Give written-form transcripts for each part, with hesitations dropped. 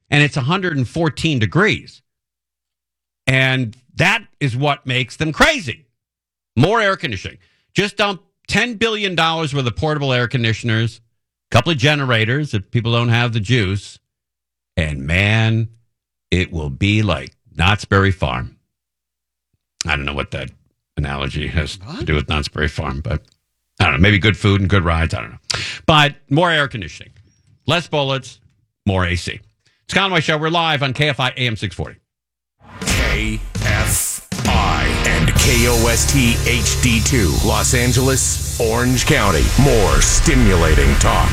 and it's 114 degrees. And that is what makes them crazy. More air conditioning. Just dump $10 billion worth of portable air conditioners, a couple of generators if people don't have the juice, and man, it will be like Knott's Berry Farm. I don't know what that analogy has to do with Knott's Berry Farm, but I don't know. Maybe good food and good rides. I don't know. But more air conditioning, less bullets, more AC. It's Conway Show. We're live on KFI AM 640. KFI and KOST HD2, Los Angeles, Orange County. More stimulating talk.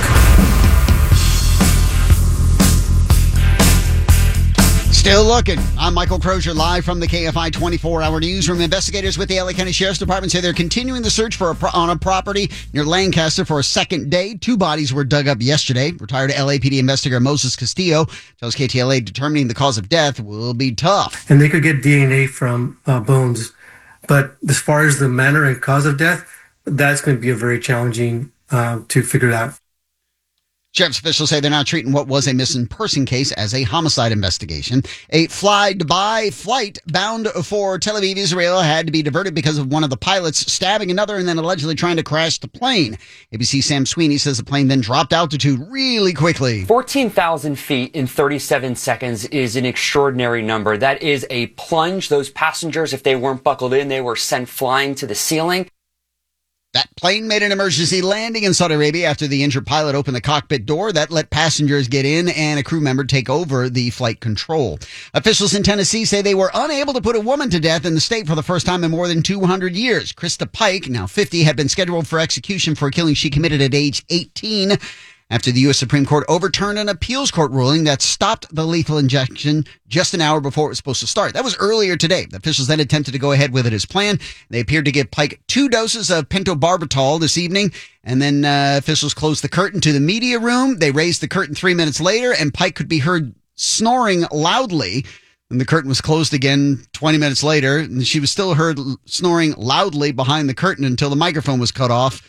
Still looking. I'm Michael Crozier, live from the KFI 24-hour newsroom. Investigators with the LA County Sheriff's Department say they're continuing the search on a property near Lancaster for a second day. 2 bodies were dug up yesterday. Retired LAPD investigator Moses Castillo tells KTLA determining the cause of death will be tough. And they could get DNA from bones. But as far as the manner and cause of death, that's going to be a very challenging to figure out. Sheriff's officials say they're now treating what was a missing person case as a homicide investigation. A fly-by flight bound for Tel Aviv, Israel, had to be diverted because of one of the pilots stabbing another and then allegedly trying to crash the plane. ABC Sam Sweeney says the plane then dropped altitude really quickly. 14,000 feet in 37 seconds is an extraordinary number. That is a plunge. Those passengers, if they weren't buckled in, they were sent flying to the ceiling. That plane made an emergency landing in Saudi Arabia after the injured pilot opened the cockpit door. That let passengers get in and a crew member take over the flight control. Officials in Tennessee say they were unable to put a woman to death in the state for the first time in more than 200 years. Krista Pike, now 50, had been scheduled for execution for a killing she committed at age 18 after the U.S. Supreme Court overturned an appeals court ruling that stopped the lethal injection just an hour before it was supposed to start. That was earlier today. The officials then attempted to go ahead with it as planned. They appeared to give Pike 2 doses of pentobarbital this evening, and then officials closed the curtain to the media room. They raised the curtain 3 minutes later, and Pike could be heard snoring loudly. And the curtain was closed again 20 minutes later, and she was still heard snoring loudly behind the curtain until the microphone was cut off.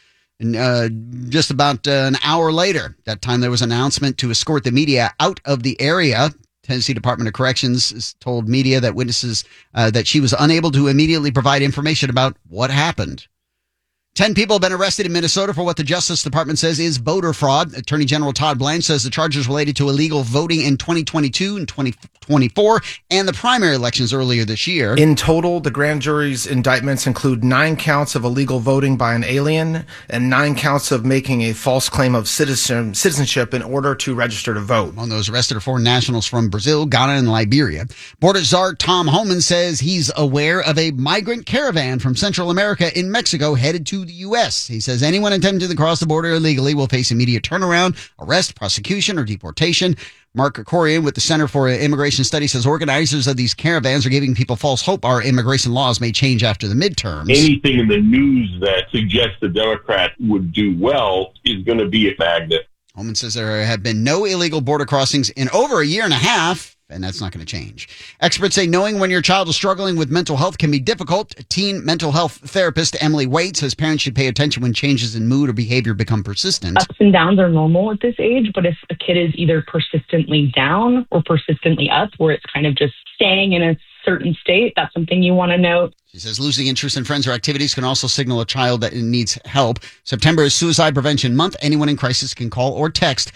And just about an hour later, that time there was an announcement to escort the media out of the area. Tennessee Department of Corrections told media that witnesses that she was unable to immediately provide information about what happened. 10 people have been arrested in Minnesota for what the Justice Department says is voter fraud. Attorney General Todd Blanche says the charges related to illegal voting in 2022 and 2024 and the primary elections earlier this year. In total, the grand jury's indictments include 9 counts of illegal voting by an alien and 9 counts of making a false claim of citizenship in order to register to vote. Among those arrested are foreign nationals from Brazil, Ghana, and Liberia. Border czar Tom Homan says he's aware of a migrant caravan from Central America in Mexico headed to the U.S. He says anyone attempting to cross the border illegally will face immediate turnaround, arrest, prosecution, or deportation. Mark Krikorian with the Center for Immigration Studies says organizers of these caravans are giving people false hope our immigration laws may change after the midterms. Anything in the news that suggests the Democrats would do well is going to be a magnet. Holman says there have been no illegal border crossings in over a year and a half, and that's not going to change. Experts say knowing when your child is struggling with mental health can be difficult. Teen mental health therapist Emily Waite says parents should pay attention when changes in mood or behavior become persistent. Ups and downs are normal at this age, but if a kid is either persistently down or persistently up, where it's kind of just staying in a certain state, that's something you want to note. She says losing interest in friends or activities can also signal a child that needs help. September is Suicide Prevention Month. Anyone in crisis can call or text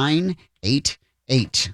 988.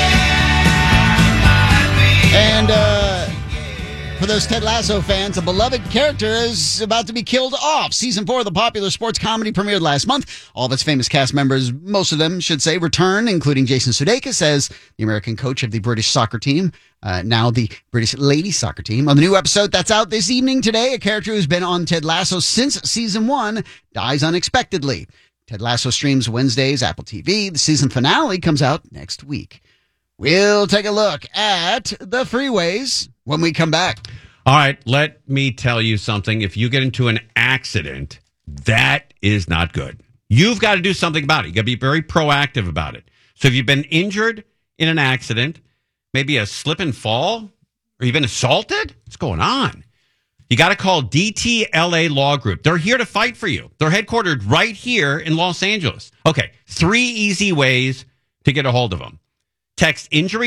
And for those Ted Lasso fans, a beloved character is about to be killed off. Season 4 of the popular sports comedy premiered last month. All of its famous cast members, most of them should say, return, including Jason Sudeikis as the American coach of the British soccer team, now the British ladies soccer team. On the new episode that's out this evening today, a character who's been on Ted Lasso since season 1 dies unexpectedly. Ted Lasso streams Wednesdays, Apple TV. The season finale comes out next week. We'll take a look at the freeways when we come back. All right, let me tell you something. If you get into an accident, that is not good. You've got to do something about it. You got to be very proactive about it. So if you've been injured in an accident, maybe a slip and fall, or you've been assaulted, what's going on? You got to call DTLA Law Group. They're here to fight for you. They're headquartered right here in Los Angeles. Okay, 3 easy ways to get a hold of them. Text injury